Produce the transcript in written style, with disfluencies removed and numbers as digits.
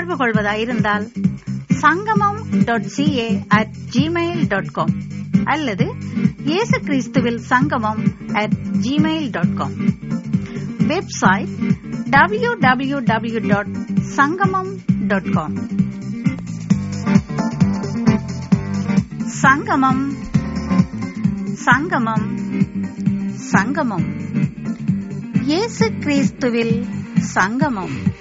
தொடர்பு கொள்வதாயிருந்தால் sangamam.ca@gmail.com அல்லது இயேசு கிறிஸ்துவில் சங்கமம் @gmail.com. Website www.sangamam.com. சங்கமம் சங்கமம் சங்கமம் இயேசு கிறிஸ்துவில் சங்கமம்.